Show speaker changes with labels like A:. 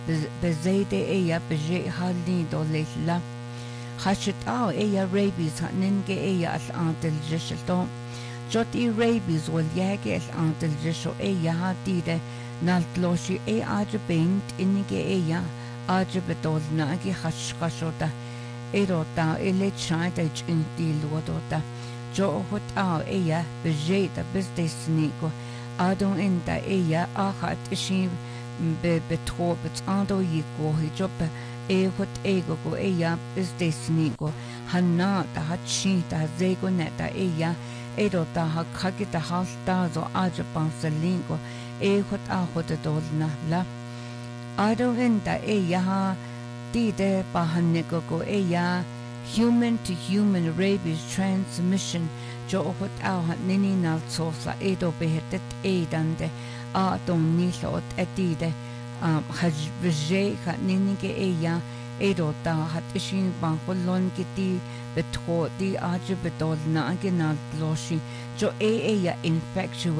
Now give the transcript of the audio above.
A: بزيد إيا بجي هالني دوليلا خشت إيا ريبيز ننجي إيا الأنت الجشلتو جوتي ريبيز والياجي الأنت الجشو إيا هاتيدة نالتلوشي إي عجبينت إنجي إيا عجب دولناجي خشخشوتا إيروتا إلي تشايتا جنتي لودوتا جو هوت إيا بجيتا بزدسنيكو أدو إنتا إيا آخات إشي بتخو بتاندو يكو هجوب هوت إيغو إيا بزدسنيكو هناتا هتشيتا زيغو نتا إيا إيروتا هكاكيتا هالتازو عجبان سلينكو هوت هوت دولنا لا أدو إنتا إيا ها تيدي باهنكو إيا human to human rabies transmission jo hot hat nini nal sosa edo behetet edande don nilot etide haj bje hat nini ge eya edo ta hat ishin ban kolon kiti betro di aje betol na genal loshi jo eya infection